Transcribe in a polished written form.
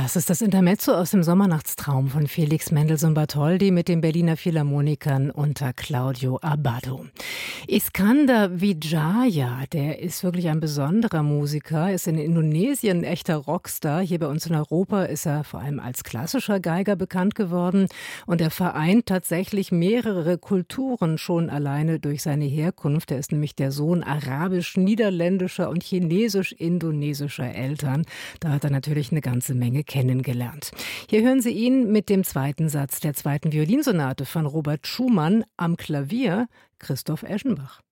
Das ist das Intermezzo aus dem Sommernachtstraum von Felix Mendelssohn Bartholdy mit den Berliner Philharmonikern unter Claudio Abbado. Iskandar Wijaya, der ist wirklich ein besonderer Musiker, ist in Indonesien ein echter Rockstar. Hier bei uns in Europa ist er vor allem als klassischer Geiger bekannt geworden. Und er vereint tatsächlich mehrere Kulturen schon alleine durch seine Herkunft. Er ist nämlich der Sohn arabisch-niederländischer und chinesisch-indonesischer Eltern. Da hat er natürlich eine ganze Menge kennengelernt. Hier hören Sie ihn mit dem zweiten Satz der zweiten Violinsonate von Robert Schumann, am Klavier Christoph Eschenbach.